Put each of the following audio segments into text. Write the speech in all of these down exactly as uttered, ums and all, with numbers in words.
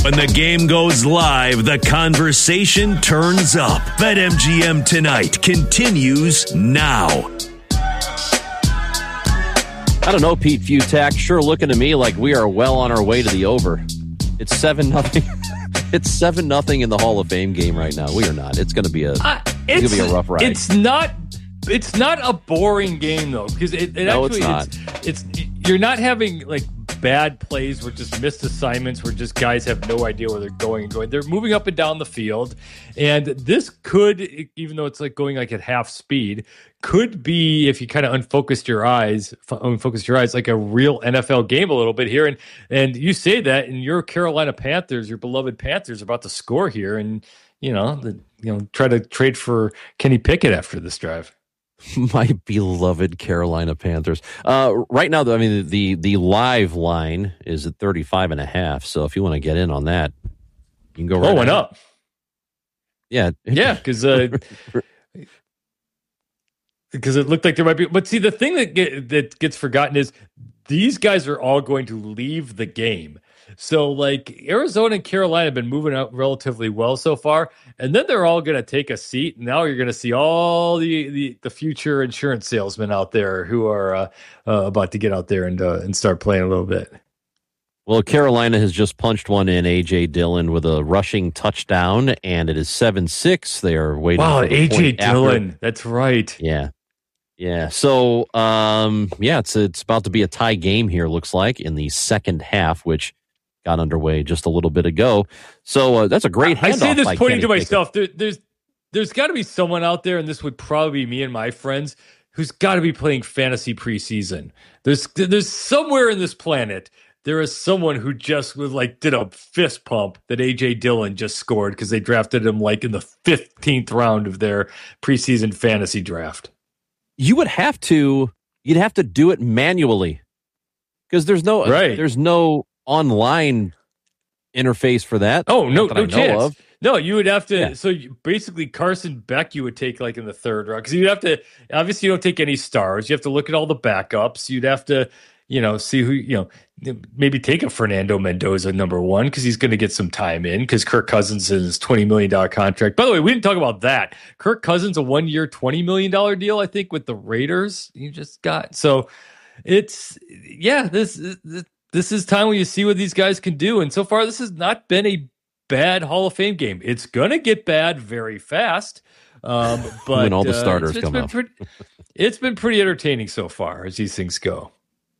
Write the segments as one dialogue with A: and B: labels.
A: When the game goes live, the conversation turns up. BetMGM Tonight continues now.
B: I don't know, Pete Futak. Sure looking to me like we are well on our way to the over. It's seven nothing. It's seven nothing in the Hall of Fame game right now. We are not. It's going to be a. Uh, it's, it's going to be a rough ride.
C: It's not. It's not a boring game though, because it, it
B: no,
C: actually
B: it's not.
C: It's, it's you're not having like bad plays where just missed assignments where just guys have no idea where they're going and going. They're moving up and down the field, and this could, even though it's like going like at half speed, could be, if you kind of unfocused your eyes, unfocused your eyes, like a real N F L game a little bit here. And and you say that, and your Carolina Panthers, your beloved Panthers, are about to score here, and you know the you know try to trade for Kenny Pickett after this drive.
B: My beloved Carolina Panthers. Uh, right now, I mean, the, the live line is at thirty-five and a half. So if you want to get in on that, you can go right
C: Oh, went
B: ahead.
C: up.
B: Yeah.
C: Yeah, because uh, because it looked like there might be. But see, the thing that get, that gets forgotten is these guys are all going to leave the game. So, like, Arizona and Carolina have been moving out relatively well so far, and then they're all going to take a seat. And now you're going to see all the, the, the future insurance salesmen out there who are uh, uh, about to get out there and uh, and start playing a little bit.
B: Well, Carolina has just punched one in, A J. Dillon, with a rushing touchdown, and it is seven six. They are waiting
C: wow,
B: for the
C: A J. Dillon.
B: After.
C: That's right.
B: Yeah. Yeah. So, um, yeah, it's it's about to be a tie game here, looks like, in the second half, which got underway just a little bit ago. So uh, that's a great handoff.
C: I say this
B: by
C: pointing
B: Kenny
C: to myself. There,
B: Pickett.
C: there's there's got to be someone out there, and this would probably be me and my friends, who's got to be playing fantasy preseason. There's there's somewhere in this planet there is someone who just was like did a fist pump that A J. Dillon just scored because they drafted him like in the fifteenth round of their preseason fantasy draft.
B: You would have to you'd have to do it manually because there's no
C: right.
B: there's no online interface for that.
C: Oh, no,
B: that
C: no
B: I know
C: chance.
B: of.
C: No, you would have to.
B: Yeah.
C: So you, basically, Carson Beck, you would take like in the third round because you'd have to. Obviously, you don't take any stars. You have to look at all the backups. You'd have to, you know, see who, you know, maybe take a Fernando Mendoza number one because he's going to get some time in because Kirk Cousins is twenty million dollars contract. By the way, we didn't talk about that. Kirk Cousins, a one year, twenty million dollars deal, I think, with the Raiders. You just got so it's yeah. This this. This is time when you see what these guys can do. And so far, this has not been a bad Hall of Fame game. It's going to get bad very fast. Um, but
B: when all the starters
C: uh, it's, it's
B: come
C: been
B: out.
C: Pretty, it's been pretty entertaining so far as these things go.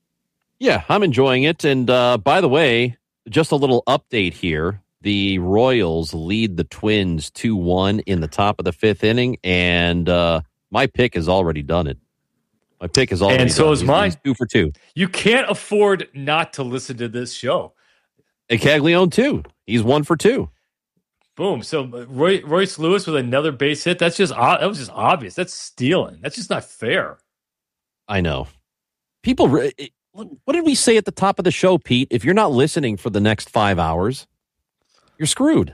B: Yeah, I'm enjoying it. And uh, by the way, just a little update here. The Royals lead the Twins two one in the top of the fifth inning. And uh, my pick has already done it. My pick is already
C: and so
B: done.
C: is
B: he's,
C: mine.
B: He's two for two.
C: You can't afford not to listen to this show.
B: And Caglione too. He's one for two.
C: Boom. So Roy, Royce Lewis with another base hit. That's just that was just obvious. That's stealing. That's just not fair.
B: I know. People. What did we say at the top of the show, Pete? If you're not listening for the next five hours, you're screwed.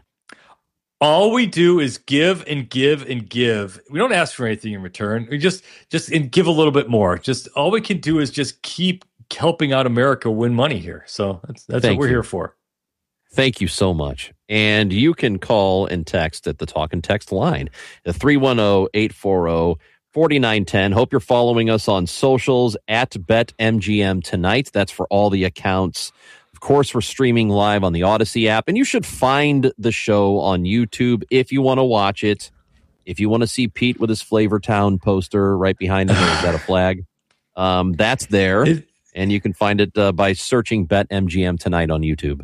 C: All we do is give and give and give. We don't ask for anything in return. We just just and give a little bit more. Just all we can do is just keep helping out America win money here. So that's that's
B: Thank
C: what we're
B: you.
C: here for.
B: Thank you so much. And you can call and text at the Talk and Text line, the three one zero, eight four zero, four nine one zero. Hope you're following us on socials at BetMGM Tonight. That's for all the accounts. Of course, we're streaming live on the Odyssey app, and you should find the show on YouTube if you want to watch it. If you want to see Pete with his Flavor Town poster right behind him, or is that a flag? Um, that's there,
C: It,
B: and you can find it uh, by searching BetMGM Tonight on YouTube.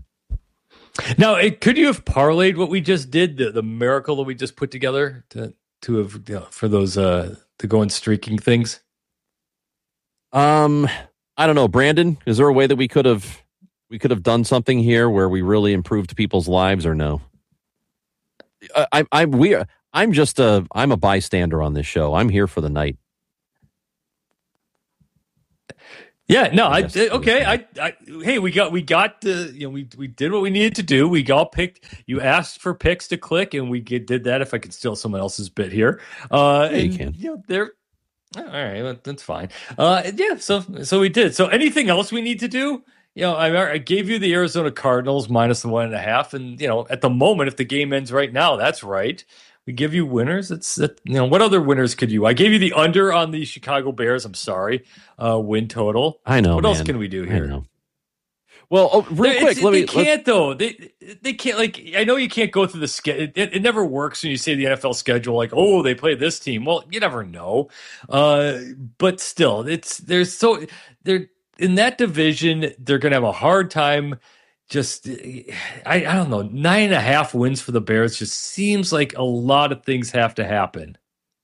C: now, it, could you have parlayed what we just did, the, the miracle that we just put together to to have you know, for those uh, to go and streaking things?
B: Um, I don't know, Brandon. Is there a way that we could have? We could have done something here where we really improved people's lives, or no? I, I, I we, I'm just a, I'm a bystander on this show. I'm here for the night.
C: Yeah, no, I,
B: Yes,
C: okay. I, I, hey, we got, we got the, you know, we we did what we needed to do. We all picked. You asked for picks to click, and we get, did that. If I could steal someone else's bit here, uh,
B: Yeah, you
C: and,
B: can.
C: You know, they're all right. Well, that's fine. Uh, yeah. So, so we did. So, anything else we need to do? you know, I, I gave you the Arizona Cardinals minus the one and a half, and you know, at the moment, if the game ends right now, that's right. We give you winners. It's that, you know, what other winners could you? I gave you the under on the Chicago Bears. I'm sorry, uh, win total.
B: I know.
C: What
B: man.
C: else can we do here?
B: Well, oh, real quick, let
C: they
B: me.
C: can't
B: let,
C: though. They they can't. Like, I know you can't go through the schedule. It, it never works when you say the N F L schedule. Like, oh, they play this team. Well, you never know. Uh, but still, it's there's so they're in that division. They're going to have a hard time. Just, I, I don't know, nine and a half wins for the Bears just seems like a lot of things have to happen.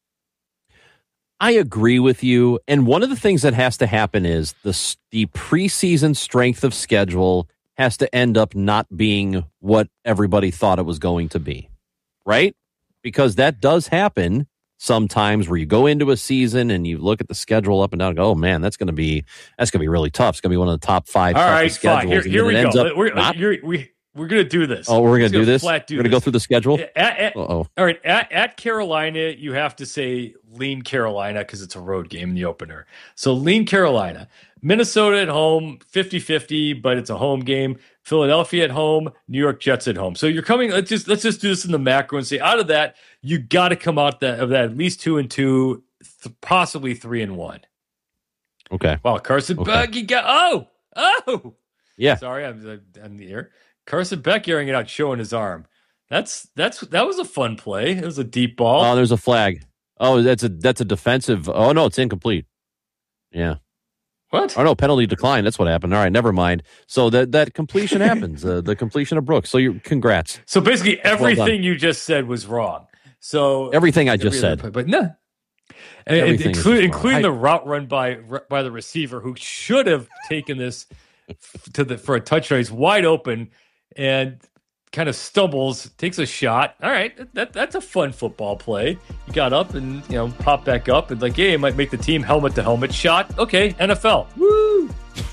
B: I agree with you. And one of the things that has to happen is the, the preseason strength of schedule has to end up not being what everybody thought it was going to be, right? Because that does happen sometimes where you go into a season and you look at the schedule up and down and go, oh man, that's going to be that's going to be really tough. It's going to be one of the top five.
C: All right, fine. Here, here we go. We're,
B: not,
C: you're, we we're going to do this.
B: Oh, we're going to do this.
C: Flat do
B: we're going to go through the schedule.
C: At, at,
B: Uh-oh.
C: All right, at, at Carolina, you have to say lean Carolina because it's a road game in the opener. So lean Carolina. Minnesota at home, fifty-fifty, but it's a home game. Philadelphia at home, New York Jets at home. So you're coming. Let's just let's just do this in the macro and say out of that, you got to come out that, of that at least two and two, th- possibly three and one.
B: Okay.
C: Wow, Carson okay. Beck, you got oh oh
B: yeah.
C: Sorry, I'm I'm the air. Carson Beck airing it out, showing his arm. That's that's that was a fun play. It was a deep ball.
B: Oh, there's a flag. Oh, that's a that's a defensive. Oh no, it's incomplete. Yeah.
C: What?
B: Oh no, penalty decline. That's what happened. All right, never mind. So that that completion happens. Uh, the completion of Brooks. So you congrats.
C: So basically, everything well you just said was wrong. So
B: everything I just said,
C: play, but no, and, including including I, the route run by by the receiver who should have taken this to the for a touchdown. He's wide open and kind of stumbles, takes a shot. All right, that that's a fun football play. You got up and you know pop back up and like, hey, it might make the team helmet to helmet shot. Okay, N F L. Woo!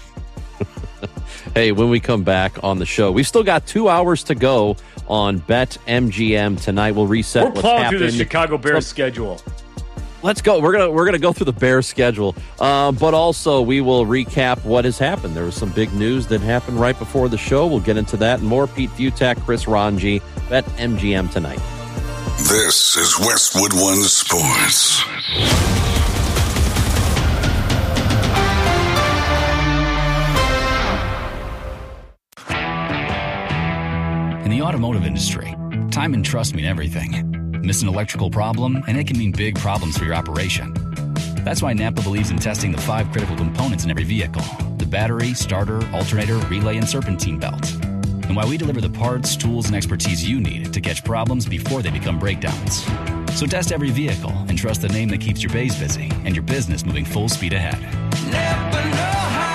B: Hey, when we come back on the show, we've still got two hours to go on BetMGM tonight. We'll reset.
C: We're
B: what's
C: plowing
B: happened.
C: through the Chicago Bears so, schedule.
B: Let's go. We're gonna we're gonna go through the Bears schedule, uh, but also we will recap what has happened. There was some big news that happened right before the show. We'll get into that and more. Pete Futak, Chris Ranji, BetMGM tonight.
D: This is Westwood One Sports.
E: In the automotive industry, time and trust mean everything. Miss an electrical problem, and it can mean big problems for your operation. That's why Napa believes in testing the five critical components in every vehicle: the battery, starter, alternator, relay, and serpentine belt. And why we deliver the parts, tools, and expertise you need to catch problems before they become breakdowns. So test every vehicle and trust the name that keeps your bays busy and your business moving full speed ahead. Napa know-how.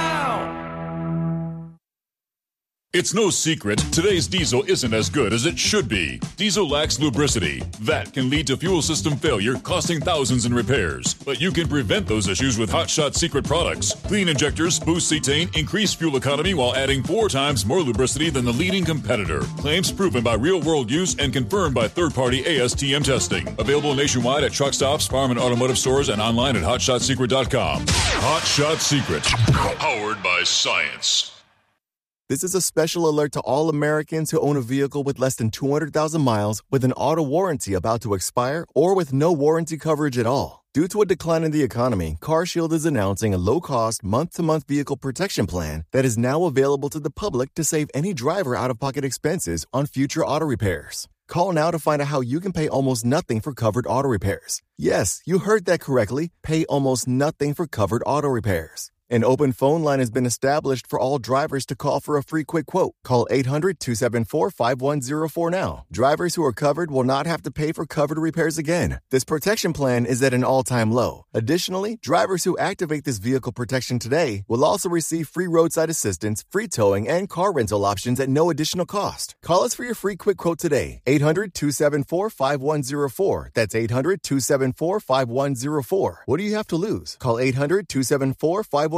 F: It's no secret, today's diesel isn't as good as it should be. Diesel lacks lubricity. That can lead to fuel system failure, costing thousands in repairs. But you can prevent those issues with Hot Shot Secret products. Clean injectors, boost cetane, increase fuel economy while adding four times more lubricity than the leading competitor. Claims proven by real-world use and confirmed by third-party A S T M testing. Available nationwide at truck stops, farm and automotive stores, and online at hot shot secret dot com. Hot Shot Secret, powered by science.
G: This is a special alert to all Americans who own a vehicle with less than two hundred thousand miles with an auto warranty about to expire or with no warranty coverage at all. Due to a decline in the economy, CarShield is announcing a low-cost, month-to-month vehicle protection plan that is now available to the public to save any driver out-of-pocket expenses on future auto repairs. Call now to find out how you can pay almost nothing for covered auto repairs. Yes, you heard that correctly. Pay almost nothing for covered auto repairs. An open phone line has been established for all drivers to call for a free quick quote. Call eight hundred, two seven four, five one zero four now. Drivers who are covered will not have to pay for covered repairs again. This protection plan is at an all-time low. Additionally, drivers who activate this vehicle protection today will also receive free roadside assistance, free towing, and car rental options at no additional cost. Call us for your free quick quote today. eight hundred, two seven four, five one zero four. That's eight hundred, two seven four, five one zero four. What do you have to lose? Call eight hundred, two seven four, five one zero four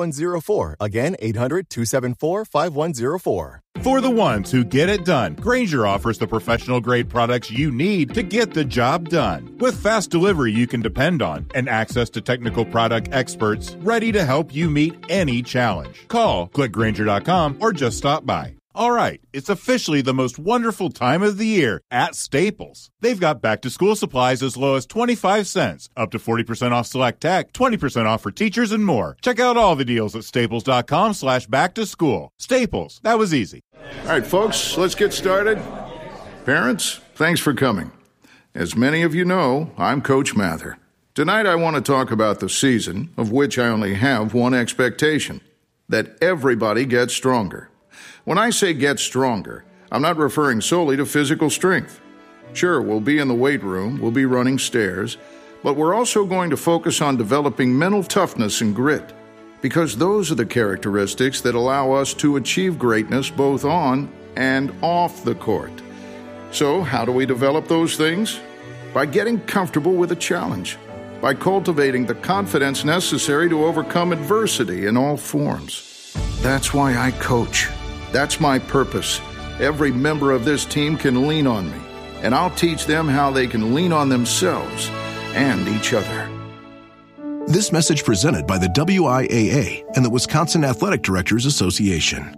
G: one zero four. Again, eight hundred, two seven four, five one zero four.
H: For the ones who get it done, Grainger offers the professional-grade products you need to get the job done. With fast delivery you can depend on and access to technical product experts ready to help you meet any challenge. Call, click Grainger dot com, or just stop by. All right, it's officially the most wonderful time of the year at Staples. They've got back-to-school supplies as low as twenty-five cents, up to forty percent off select tech, twenty percent off for teachers, and more. Check out all the deals at staples dot com slash back to school. Staples, that was easy.
I: All right, folks, let's get started. Parents, thanks for coming. As many of you know, I'm Coach Mather. Tonight I want to talk about the season, of which I only have one expectation, that everybody gets stronger. When I say get stronger, I'm not referring solely to physical strength. Sure, we'll be in the weight room, we'll be running stairs, but we're also going to focus on developing mental toughness and grit, because those are the characteristics that allow us to achieve greatness both on and off the court. So, how do we develop those things? By getting comfortable with a challenge, by cultivating the confidence necessary to overcome adversity in all forms. That's why I coach. That's my purpose. Every member of this team can lean on me, and I'll teach them how they can lean on themselves and each other.
J: This message presented by the W I A A and the Wisconsin Athletic Directors Association.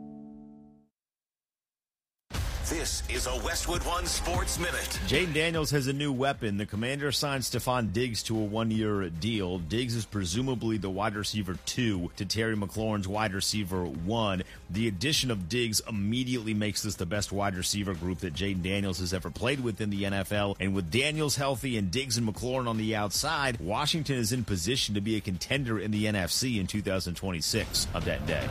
A: This is a Westwood One Sports Minute.
K: Jaden Daniels has a new weapon. The Commander signed Stephon Diggs to a one-year deal. Diggs is presumably the wide receiver two to Terry McLaurin's wide receiver one. The addition of Diggs immediately makes this the best wide receiver group that Jaden Daniels has ever played with in the N F L. And with Daniels healthy and Diggs and McLaurin on the outside, Washington is in position to be a contender in the N F C in two thousand twenty-six of that day.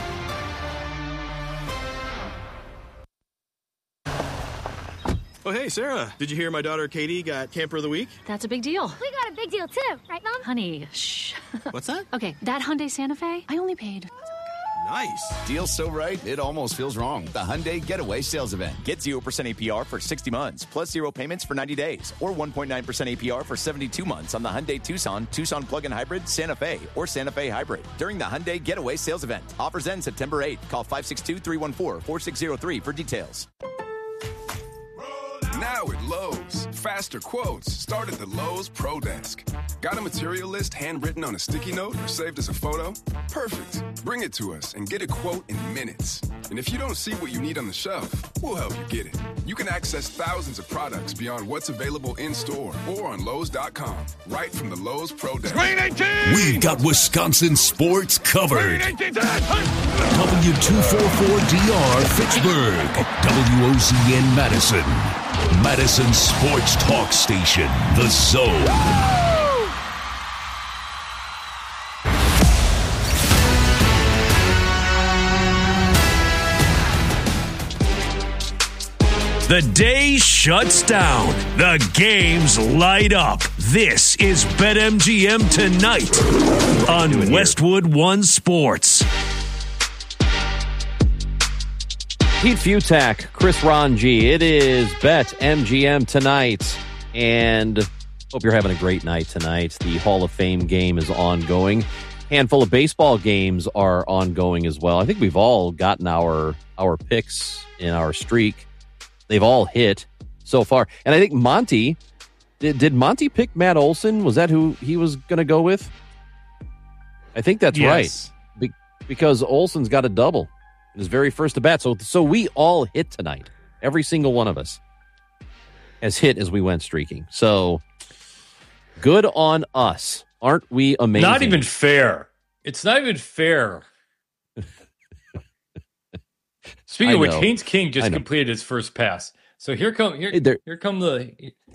L: Oh, hey, Sarah, did you hear my daughter Katie got Camper of the Week?
M: That's a big deal.
N: We got a big deal, too. Right, Mom?
M: Honey, shh.
L: What's that?
M: Okay, that Hyundai Santa Fe, I only paid...
L: Nice.
O: Deal's so right, it almost feels wrong. The Hyundai Getaway Sales Event.
P: Get zero percent A P R for sixty months, plus zero payments for ninety days, or one point nine percent A P R for seventy-two months on the Hyundai Tucson, Tucson Plug-in Hybrid, Santa Fe, or Santa Fe Hybrid during the Hyundai Getaway Sales Event. Offers end September eighth. Call five six two, three one four, four six zero three for details.
Q: Now at Lowe's, faster quotes start at the Lowe's Pro Desk. Got a material list handwritten on a sticky note or saved as a photo? Perfect. Bring it to us and get a quote in minutes. And if you don't see what you need on the shelf, we'll help you get it. You can access thousands of products beyond what's available in-store or on Lowe's dot com, right from the Lowe's Pro Desk.
A: We've got Wisconsin sports covered. W two forty-four D R Fitchburg. W O Z N Madison. Madison Sports Talk Station, The Zone. The day shuts down. The games light up. This is BetMGM Tonight on Westwood One Sports.
B: Pete Futak, Chris Ranji. It is BetMGM Tonight, and hope you're having a great night tonight. The Hall of Fame game is ongoing. Handful of baseball games are ongoing as well. I think we've all gotten our our picks in our streak. They've all hit so far, and I think Monty did. Did Monty pick Matt Olson? Was that who he was going to go with? I think that's
C: yes.
B: right, Be- because Olson's got a double. His very first at bat. So, so we all hit tonight. Every single one of us has hit as we went streaking. So good on us. Aren't we amazing?
C: Not even fair. It's not even fair. Speaking of which, Haynes King just completed his first pass. So here come here,
B: hey,
C: here come the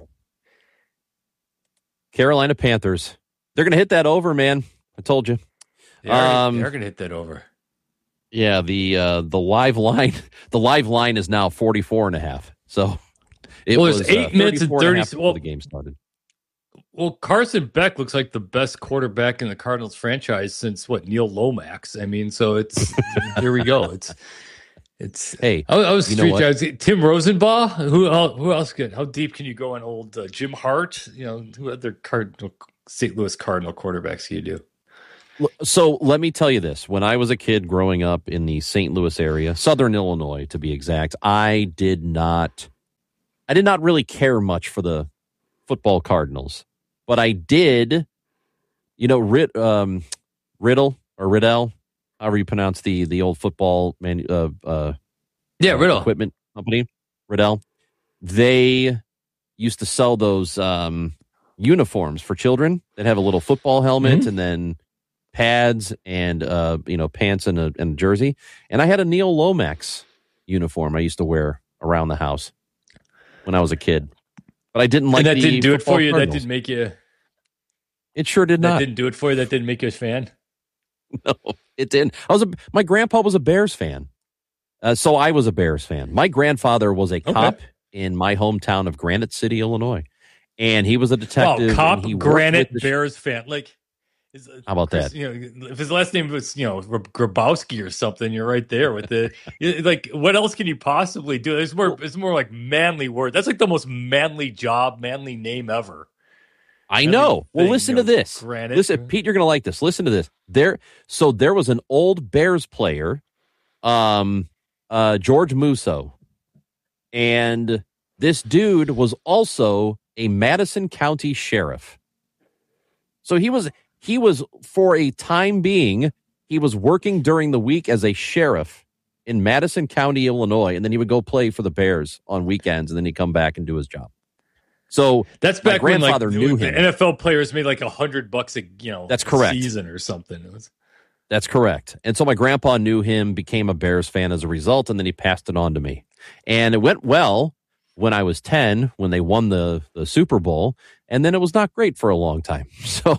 B: Carolina Panthers. They're going to hit that over, man. I told you.
C: They are,
B: um,
C: they're going to hit that over.
B: Yeah, the uh, the live line the live line is now forty-four and a half. So it
C: well,
B: was
C: there's eight
B: uh,
C: minutes and thirty
B: and
C: well,
B: the game started.
C: Well, Carson Beck looks like the best quarterback in the Cardinals franchise since what Neil Lomax. I mean, so it's here we go. It's it's
B: hey,
C: I, I was
B: you know
C: street
B: what?
C: guys. Tim Rosenbaugh. Who el- who else could? How deep can you go on old uh, Jim Hart? You know, who other Cardinal Saint Louis Cardinal quarterbacks can you do?
B: So let me tell you this. When I was a kid growing up in the Saint Louis area, Southern Illinois to be exact, I did not I did not really care much for the football Cardinals. But I did, you know, Rid, um, Riddle or Riddell, however you pronounce the the old football man, uh, uh,
C: yeah, Riddle
B: equipment company, Riddell. They used to sell those um, uniforms for children that have a little football helmet mm-hmm. and then pads and uh, you know pants and a, and a jersey. And I had a Neil Lomax uniform I used to wear around the house when I was a kid. But I didn't like
C: and that
B: the
C: didn't do it for you.
B: Cardinals.
C: That didn't make you.
B: It sure did
C: that
B: not.
C: That didn't do it for you. That didn't make you a fan.
B: No, it didn't. I was a, my grandpa was a Bears fan, uh, so I was a Bears fan. My grandfather was a cop
C: okay.
B: in my hometown of Granite City, Illinois, and he was a detective.
C: Wow, cop,
B: and he
C: Granite
B: the
C: Bears sh- fan. Like, is,
B: how about
C: Chris,
B: that?
C: You know, if his last name was you know Grabowski or something, you're right there with the like. What else can you possibly do? It's more. It's more like manly word. That's like the most manly job, manly name ever.
B: I know. Well, listen
C: you
B: to
C: know,
B: this.
C: Granite.
B: Listen, Pete, you're going to like this. Listen to this. There, so there was an old Bears player, um, uh, George Musso, and this dude was also a Madison County sheriff. So he was he was for a time being he was working during the week as a sheriff in Madison County, Illinois, and then he would go play for the Bears on weekends, and then he'd come back and do his job. So
C: that's back
B: my grandfather
C: when like,
B: knew
C: the
B: him.
C: N F L players made like a hundred bucks a you know
B: that's correct
C: season or something. It was...
B: That's correct. And so my grandpa knew him, became a Bears fan as a result, and then he passed it on to me. And it went well when I was ten, when they won the, the Super Bowl, and then it was not great for a long time. So,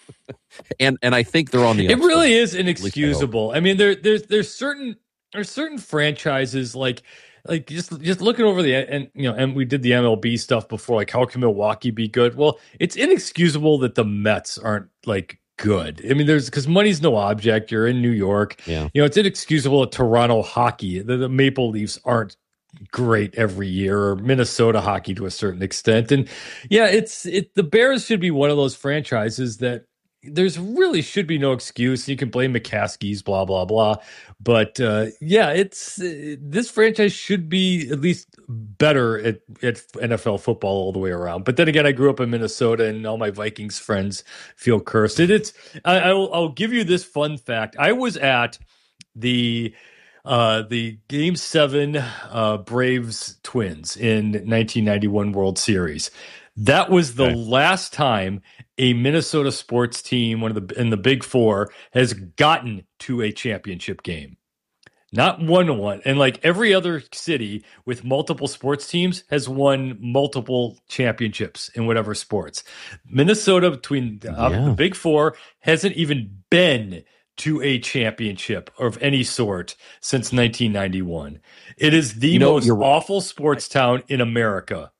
B: and and I think they're on the.
C: It
B: upside.
C: really is inexcusable. I, I mean, there there's there's certain there's certain franchises like. Like just just looking over the and you know and we did the M L B stuff before. Like, how can Milwaukee be good? Well, it's inexcusable that the Mets aren't like good. I mean, there's because money's no object. You're in New York.
B: Yeah.
C: You know, it's inexcusable that Toronto hockey, the, the Maple Leafs aren't great every year, or Minnesota hockey to a certain extent. And yeah, it's it. The Bears should be one of those franchises that. There's really should be no excuse. You can blame McCaskey's, blah, blah, blah. But, uh, yeah, it's uh, this franchise should be at least better at, at N F L football all the way around. But then again, I grew up in Minnesota, and all my Vikings friends feel cursed. It, it's I, I will, I'll give you this fun fact. I was at the uh, the Game seven uh, Braves Twins in nineteen ninety-one World Series. That was the okay. last time a Minnesota sports team, one of the in the Big Four, has gotten to a championship game. Not one one. And like every other city with multiple sports teams has won multiple championships in whatever sports. Minnesota, between uh, yeah. the Big Four, hasn't even been to a championship of any sort since nineteen ninety-one. It is the you know, most awful sports town in America.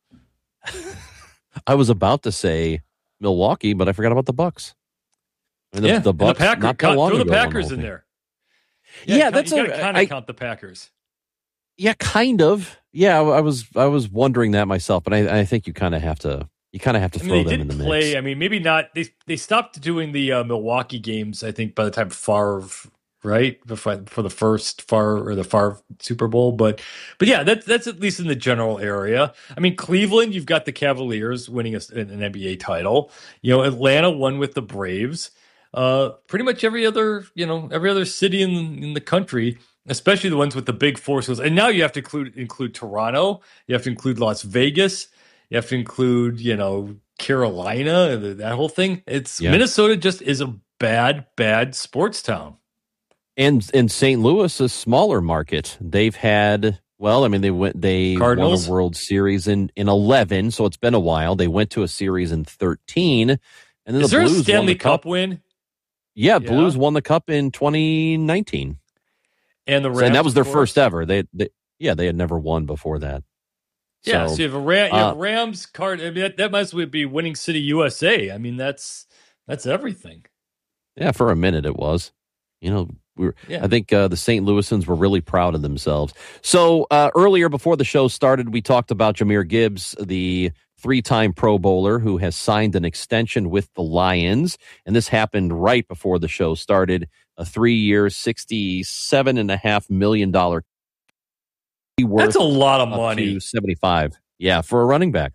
B: I was about to say Milwaukee, but I forgot about the Bucks. I mean, the,
C: yeah,
B: the Bucks.
C: The Packers,
B: not that long
C: throw the
B: ago
C: Packers in there.
B: Yeah,
C: Yeah,
B: that's
C: you
B: a
C: kind
B: I,
C: of count the Packers.
B: Yeah, kind of. Yeah, I, I was I was wondering that myself, but I, I think you kind of have to you kind of have to
C: I mean,
B: throw
C: they
B: them in
C: did
B: the
C: play.
B: mix.
C: I mean, maybe not. They they stopped doing the uh, Milwaukee games. I think by the time Favre, right before for the first Favre or the Favre Super Bowl, but but yeah, that's that's at least in the general area. I mean, Cleveland, you've got the Cavaliers winning a, an N B A title. You know, Atlanta won with the Braves. Uh, pretty much every other, you know, every other city in in the country, especially the ones with the big four schools. And now you have to include include Toronto. You have to include Las Vegas. You have to include, you know, Carolina. That whole thing. It's yeah. Minnesota just is a bad, bad sports town.
B: And in Saint Louis, a smaller market, they've had. Well, I mean, they went. They
C: Cardinals?
B: won a World Series in in eleven, so it's been a while. They went to a series in thirteen, and then
C: is
B: the
C: there
B: Blues
C: a Stanley
B: won the
C: Cup
B: cup
C: win?
B: Yeah,
C: Yeah.
B: Blues won the cup in twenty nineteen,
C: and the Rams,
B: so, and that was their
C: of course.
B: first ever. They, they, yeah, they had never won before that.
C: Yeah,
B: so,
C: so you have a Ram, you have
B: uh,
C: Rams card. I mean, that, that might as well be Winning City U S A. I mean, that's that's everything.
B: Yeah, for a minute it was. You know, we were,
C: Yeah.
B: I think uh, the Saint Louisans were really proud of themselves. So uh, earlier, before the show started, we talked about Jahmyr Gibbs, the three-time Pro Bowler who has signed an extension with the Lions. And this happened right before the show started. A three-year, sixty-seven point five million dollars.
C: That's a lot of money.
B: seventy-five. Yeah, for a running back.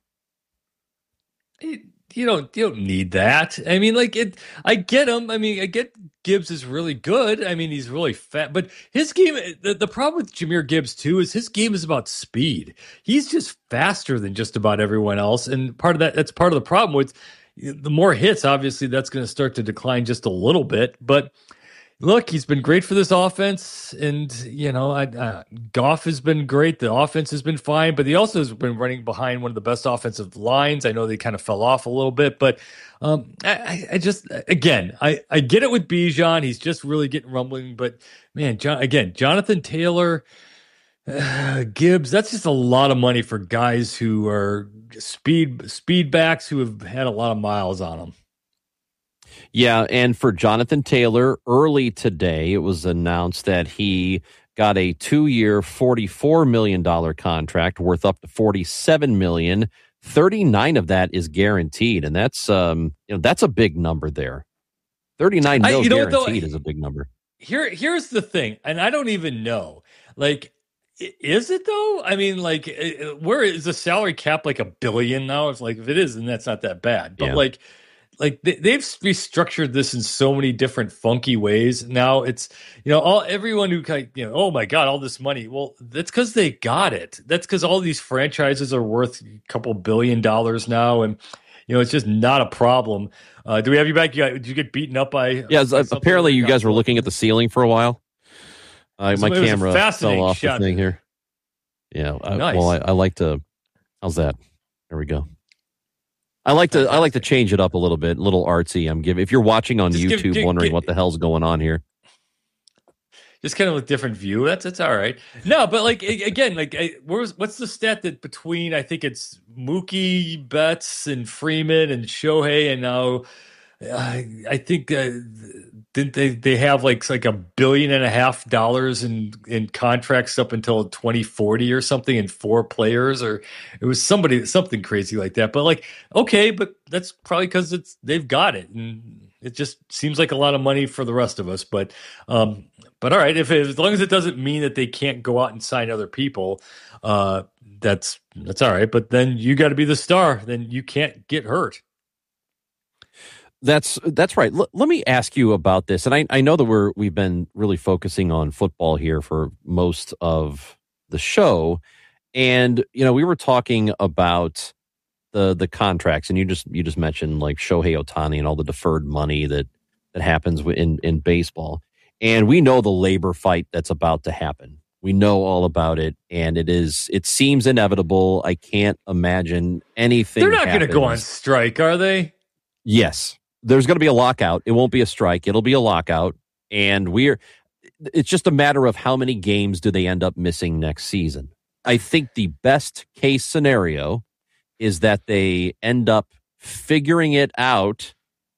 C: You don't you don't need that. I mean, like it. I get him. I mean, I get Gibbs is really good. I mean, he's really fat. But his game, the, the problem with Jahmyr Gibbs too is his game is about speed. He's just faster than just about everyone else, and part of that that's part of the problem with the more hits. Obviously, that's going to start to decline just a little bit. But look, he's been great for this offense, and you know, I, uh, Goff has been great. The offense has been fine, but he also has been running behind one of the best offensive lines. I know they kind of fell off a little bit, but um, I, I just, again, I, I get it with Bijan. He's just really getting rumbling, but man, John, again, Jonathan Taylor, uh, Gibbs, that's just a lot of money for guys who are speed speed backs who have had a lot of miles on them.
B: Yeah, and for Jonathan Taylor, early today, it was announced that he got a two-year, forty-four million dollars contract worth up to forty-seven million dollars. thirty-nine of that is guaranteed, and that's um, you know that's a big number there. thirty-nine
C: I,
B: mil
C: you know
B: guaranteed
C: though,
B: is a big number.
C: Here, here's the thing, and I don't even know, like, is it though? I mean, like, where is the salary cap like a billion now? If like if it is, then that's not that bad. But
B: Yeah.
C: like. Like they, they've restructured this in so many different funky ways. Now it's, you know, all everyone who kind of, you know, oh my God, all this money. Well, that's because they got it. That's because all these franchises are worth a couple billion dollars now, and you know it's just not a problem. Uh, do we have you back? You got, did you get beaten up by?
B: Yeah,
C: by
B: apparently you guys were looking at the ceiling for a while. Uh, my
C: It was a
B: camera
C: fascinating
B: fell off
C: shot.
B: the thing here. Yeah, I,
C: Nice.
B: well, I, I like to. How's that? There we go. I like to I like to change it up a little bit, a little artsy. I'm giving. If you're watching on
C: Just give-
B: YouTube,
C: give-
B: wondering
C: give-
B: what the hell's going on here,
C: Just kind of a different view. That's that's all right. No, but like a- again, like I- where's what's the stat that between I think it's Mookie Betts and Freeman and Shohei and now uh, I think uh, didn't they they have like like a billion and a half dollars in in contracts up until twenty forty or something in four players, or it was somebody something crazy like that. But like okay, but that's probably because it's they've got it, and it just seems like a lot of money for the rest of us. But um, but all right, if as long as it doesn't mean that they can't go out and sign other people, uh, that's that's all right. But then you got to be the star. Then you can't get hurt.
B: That's that's right. L- let me ask you about this, and I, I know that we're we've been really focusing on football here for most of the show, and you know we were talking about the the contracts, and you just you just mentioned like Shohei Ohtani and all the deferred money that that happens in in baseball, and we know the labor fight that's about to happen. We know all about it, and it is it seems inevitable. I can't imagine anything.
C: They're not going to go on
B: happens.
C: strike, are they?
B: Yes. There's going to be a lockout. It won't be a strike. It'll be a lockout. And we're, it's just a matter of how many games do they end up missing next season. I think the best case scenario is that they end up figuring it out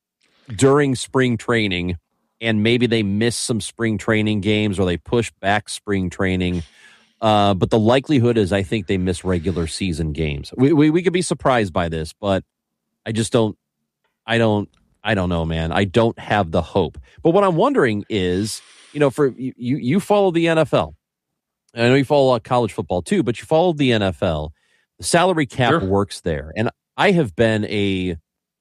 B: during spring training, and maybe they miss some spring training games or they push back spring training. Uh, but the likelihood is I think they miss regular season games. We, we, we could be surprised by this, but I just don't, I don't, I don't know, man. I don't have the hope. But what I'm wondering is, you know, for you, you, you follow the N F L. I know you follow college football too, but you follow the N F L. The salary cap
C: Sure.
B: works there. And I have been a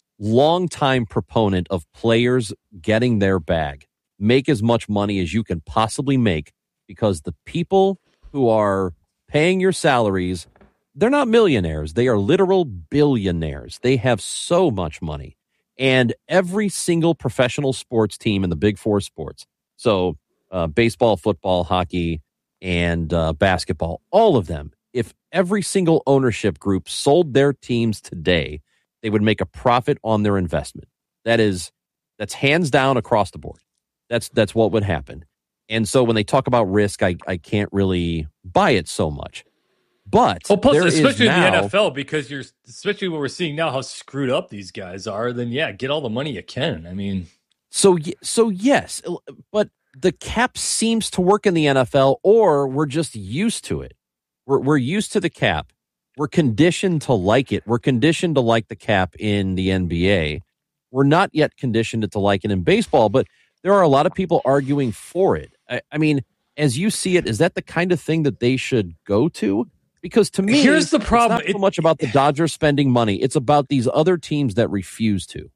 B: longtime proponent of players getting their bag. Make as much money as you can possibly make, because the people who are paying your salaries, they're not millionaires. They are literal billionaires. They have so much money. And every single professional sports team in the big four sports, so uh, baseball, football, hockey, and uh, basketball, all of them, if every single ownership group sold their teams today, they would make a profit on their investment. That is, that's hands down across the board. That's that's what would happen. And so when they talk about risk, I, I can't really buy it so much. But
C: Well, plus,
B: there is
C: especially
B: now,
C: in the N F L, because you're especially what we're seeing now, how screwed up these guys are. Then yeah, get all the money you can. I mean,
B: So, y- so yes, but the cap seems to work in the N F L, or we're just used to it. We're we're used to the cap, we're conditioned to like it. We're conditioned to like the cap in the N B A. We're not yet conditioned to like it in baseball, but there are a lot of people arguing for it. I, I mean, as you see it, is that the kind of thing that they should go to? Because to me,
C: here's the problem.
B: It's not so much about the Dodgers spending money. It's about these other teams that refuse to.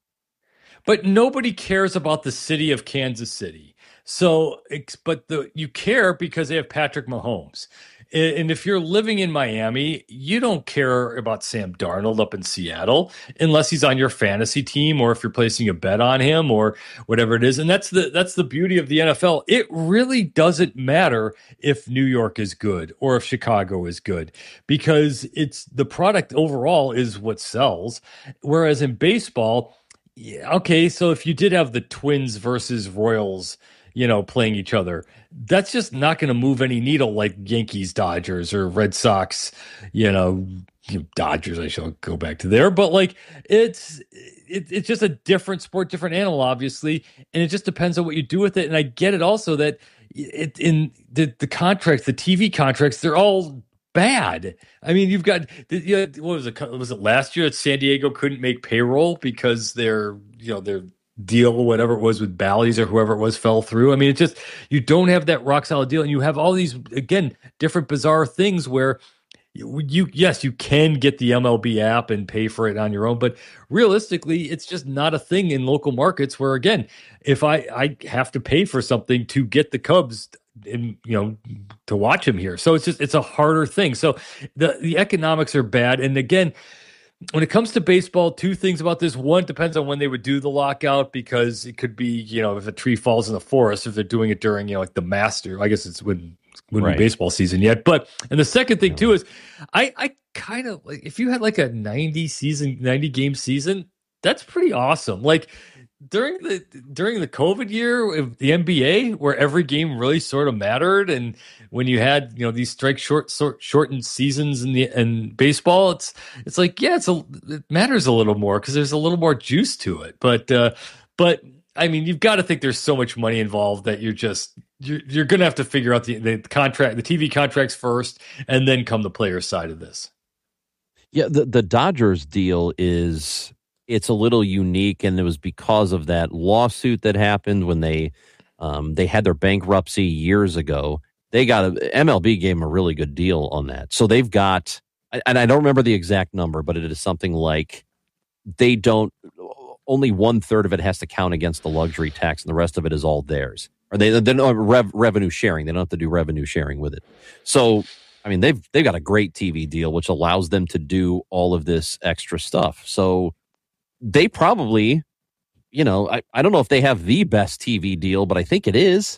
C: But nobody cares about the city of Kansas City. So, but the you care because they have Patrick Mahomes. And if you're living in Miami, you don't care about Sam Darnold up in Seattle unless he's on your fantasy team or if you're placing a bet on him or whatever it is. And that's the that's the beauty of the N F L. It really doesn't matter if New York is good or if Chicago is good because it's the product overall is what sells. Whereas in baseball, yeah, okay, so if you did have the Twins versus Royals, you know, playing each other, that's just not going to move any needle like Yankees, Dodgers, or Red Sox, you know, Dodgers, I shall go back to there. But like, it's it, it's just a different sport, different animal, obviously. And it just depends on what you do with it. And I get it also that it, in the, the contracts, the T V contracts, they're all bad. I mean, you've got, you know, what was it? Was it last year that San Diego couldn't make payroll because they're, you know, they're, deal, whatever it was with Bally's or whoever it was, fell through. I mean, it's just, you don't have that rock solid deal. And you have all these, again, different bizarre things where you, you, yes, you can get the M L B app and pay for it on your own, but realistically, it's just not a thing in local markets where, again, if I, I have to pay for something to get the Cubs and, you know, to watch them here. So it's just, it's a harder thing. So the, the economics are bad. And again, when it comes to baseball, two things about this. One, depends on when they would do the lockout because it could be, you know, if a tree falls in the forest, if they're doing it during, you know, like the Master. I guess it's when wouldn't
B: right.
C: be baseball season yet. But, and the second thing too is I, I kind of like, if you had like a ninety season, ninety game season, that's pretty awesome. Like during the, during the COVID year of the N B A where every game really sort of mattered. And when you had, you know, these strike short, short shortened seasons in the, in baseball, it's, it's like, yeah, it's a, it matters a little more because there's a little more juice to it. But, uh, but I mean, you've got to think there's so much money involved that you're just, you're, you're going to have to figure out the, the contract, the T V contracts first, and then come the player side of this.
B: Yeah. The, the Dodgers deal is, it's a little unique, and it was because of that lawsuit that happened when they um, they had their bankruptcy years ago. They got a, M L B gave them a really good deal on that. So they've got, and I don't remember the exact number, but it is something like they don't, only one third of it has to count against the luxury tax, and the rest of it is all theirs. Or they they don't have rev, revenue sharing. They don't have to do revenue sharing with it. So I mean, they've they've got a great T V deal, which allows them to do all of this extra stuff. So they probably, you know, I, I don't know if they have the best T V deal, but I think it is.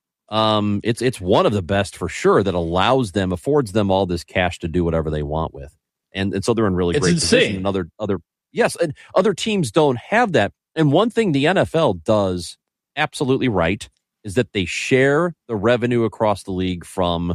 B: Um, it's it's one of the best for sure that allows them, affords them all this cash to do whatever they want with, and and so they're in really
C: it's
B: great
C: insane.
B: position. And other other yes, and other teams don't have that. And one thing the N F L does absolutely right is that they share the revenue across the league from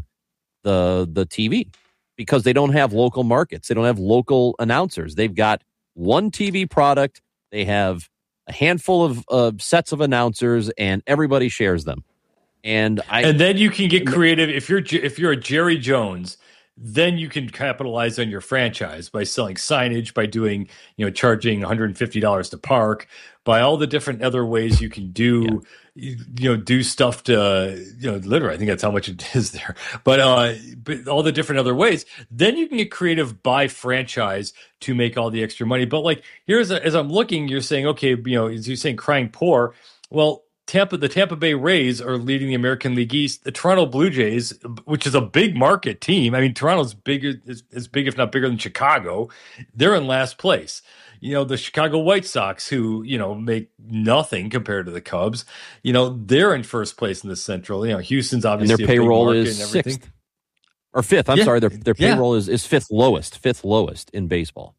B: the the T V because they don't have local markets, they don't have local announcers. They've got one T V product. They have a handful of uh, sets of announcers, and everybody shares them. And I
C: and then you can get creative if you're if you're a Jerry Jones. Then you can capitalize on your franchise by selling signage, by doing, you know, charging one hundred fifty dollars to park, by all the different other ways you can do, yeah. you, you know, do stuff to, you know, literally, I think that's how much it is there, but, uh, but all the different other ways, then you can get creative by franchise to make all the extra money. But like, here's a, as I'm looking, you're saying, okay, you know, as you're saying, crying poor. Well, Tampa, the Tampa Bay Rays are leading the American League East. The Toronto Blue Jays, which is a big market team. I mean, Toronto's bigger, is as big, if not bigger than Chicago. They're in last place. You know, the Chicago White Sox, who, you know, make nothing compared to the Cubs, you know, they're in first place in the Central. You know, Houston's obviously
B: and their payroll
C: a big market
B: is
C: and everything.
B: Sixth or fifth. I'm
C: yeah.
B: sorry, their their payroll
C: yeah.
B: is, is fifth lowest, fifth lowest in baseball.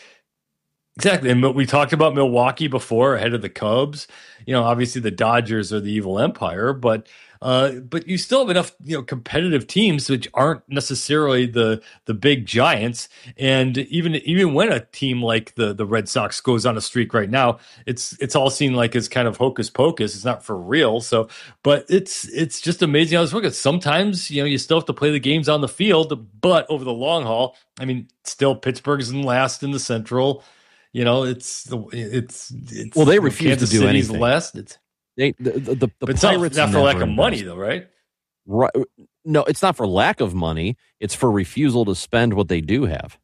C: Exactly. And we talked about Milwaukee before ahead of the Cubs. You know, obviously the Dodgers are the evil empire, but Uh, but you still have enough, you know, competitive teams which aren't necessarily the the big giants. And even even when a team like the the Red Sox goes on a streak right now, it's it's all seen like it's kind of hocus pocus. It's not for real. So, but it's it's just amazing how this works. Sometimes, you know, you still have to play the games on the field, but over the long haul, I mean, still Pittsburgh's in last in the Central. You know, it's it's, it's
B: well, they refuse
C: Kansas
B: to do
C: City's
B: anything.
C: Last. It's,
B: They, the the, the
C: but it's
B: Pirates
C: not, not for lack of
B: never
C: money,
B: invest.
C: though, right?
B: Right? No, it's not for lack of money. It's for refusal to spend what they do have.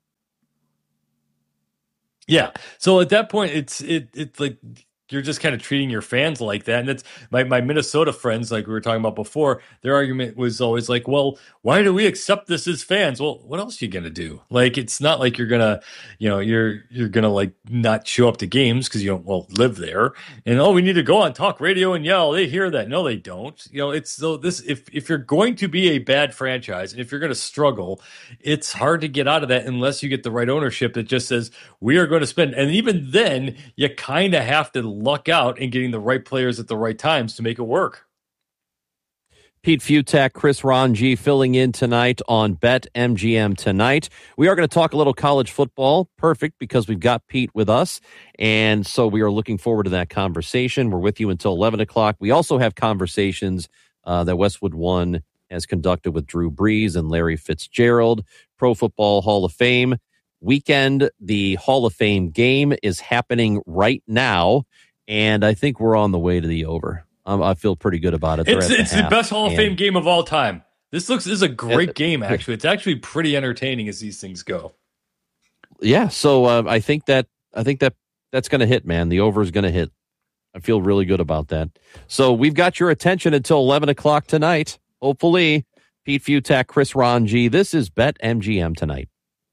C: Yeah. So at that point, it's it it's like you're just kind of treating your fans like that. And it's my, my Minnesota friends, like we were talking about before, their argument was always like, well, why do we accept this as fans? Well, what else are you going to do? Like, it's not like you're going to, you know, you're, you're going to like not show up to games because you don't, well, live there. And, oh, we need to go on talk radio and yell. They hear that. No, they don't. You know, it's so this, if, if you're going to be a bad franchise and if you're going to struggle, it's hard to get out of that unless you get the right ownership that just says, we are going to spend. And even then you kind of have to luck out in getting the right players at the right times to make it work.
B: Pete Fiutak, Chris Ranji filling in tonight on BetMGM Tonight. We are going to talk a little college football. Perfect, because we've got Pete with us. And so we are looking forward to that conversation. We're with you until eleven o'clock. We also have conversations uh, that Westwood One has conducted with Drew Brees and Larry Fitzgerald. Pro Football Hall of Fame weekend. The Hall of Fame game is happening right now. And I think we're on the way to the over. Um, I feel pretty good about it. They're
C: It's
B: the
C: it's the
B: half,
C: best Hall of
B: and,
C: Fame game of all time. This looks this is a great
B: it,
C: game. Actually, it's actually pretty entertaining as these things go.
B: Yeah, so uh, I think that I think that that's going to hit, man. The over is going to hit. I feel really good about that. So we've got your attention until eleven o'clock tonight. Hopefully, Pete Fiutak, Chris Ranji. This is BetMGM Tonight.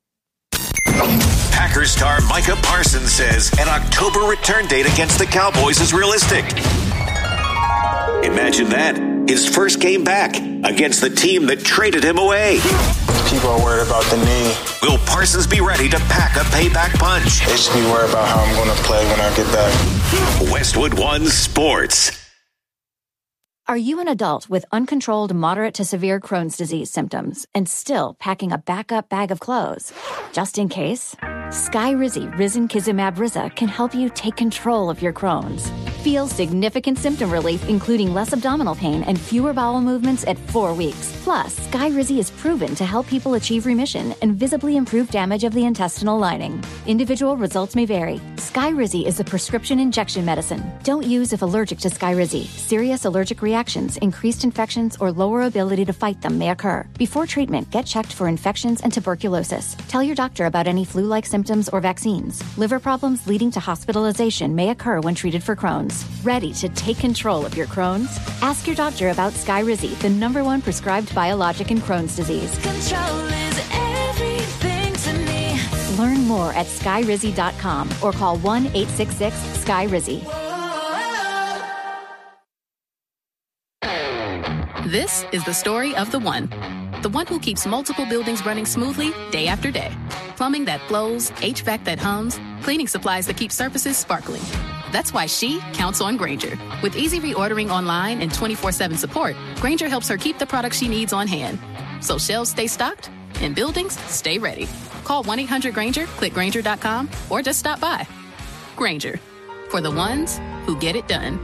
R: Packers star Micah Parsons says an October return date against the Cowboys is realistic. Imagine that. His first game back against the team that traded him away.
S: People are worried about the knee.
R: Will Parsons be ready to pack a payback punch?
S: They should be worried about how I'm going to play when I get back.
R: Westwood One Sports.
T: Are you an adult with uncontrolled moderate to severe Crohn's disease symptoms and still packing a backup bag of clothes? Just in case, Skyrizi Risankizumab Riza can help you take control of your Crohn's. Feel significant symptom relief, including less abdominal pain and fewer bowel movements at four weeks. Plus, Skyrizi is proven to help people achieve remission and visibly improve damage of the intestinal lining. Individual results may vary. Skyrizi is a prescription injection medicine. Don't use if allergic to Skyrizi. Serious allergic reactions, increased infections, or lower ability to fight them may occur. Before treatment, get checked for infections and tuberculosis. Tell your doctor about any flu-like symptoms or vaccines. Liver problems leading to hospitalization may occur when treated for Crohn's. Ready to take control of your Crohn's? Ask your doctor about Skyrizi, the number one prescribed biologic in Crohn's disease.
U: Control is everything to me.
T: Learn more at skyrizi dot com or call one eight six six Skyrizi.
V: This is the story of the one. The one who keeps multiple buildings running smoothly day after day. Plumbing that flows, H V A C that hums, cleaning supplies that keep surfaces sparkling. That's why she counts on Grainger. With easy reordering online and twenty-four seven support, Grainger helps her keep the products she needs on hand. So shelves stay stocked and buildings stay ready. Call one eight hundred Grainger, click Grainger dot com, or just stop by. Grainger, for the ones who get it done.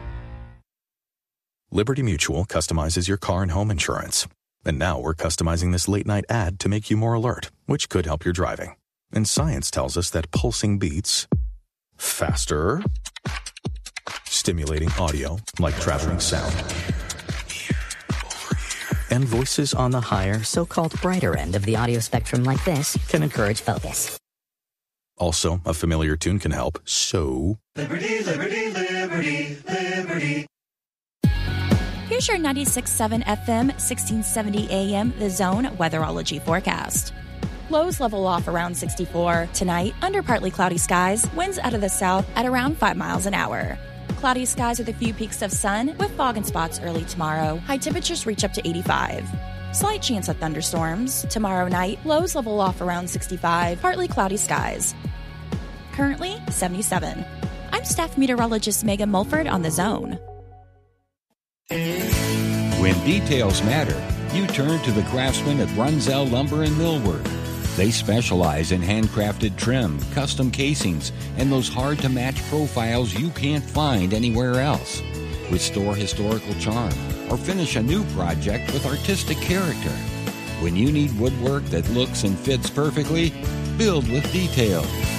W: Liberty Mutual customizes your car and home insurance. And now we're customizing this late-night ad to make you more alert, which could help your driving. And science tells us that pulsing beats faster, stimulating audio like traveling sound, and voices on the higher,
X: so-called brighter end of the audio spectrum like this can encourage focus.
W: Also, a familiar tune can help, so...
U: Liberty, liberty, liberty, liberty.
Y: Here's your ninety-six point seven F M, sixteen seventy A M, The Zone weatherology forecast. Lows level off around sixty-four. Tonight, under partly cloudy skies, winds out of the south at around five miles an hour. Cloudy skies with a few peaks of sun, with fog in spots early tomorrow. High temperatures reach up to eighty-five. Slight chance of thunderstorms. Tomorrow night, lows level off around sixty-five, partly cloudy skies. Currently, seventy-seven. I'm staff meteorologist Megan Mulford on The Zone.
D: When details matter, you turn to the craftsmen at Brunzell Lumber and Millwork. They specialize in handcrafted trim, custom casings, and those hard-to-match profiles you can't find anywhere else. Restore historical charm or finish a new project with artistic character. When you need woodwork that looks and fits perfectly, build with detail.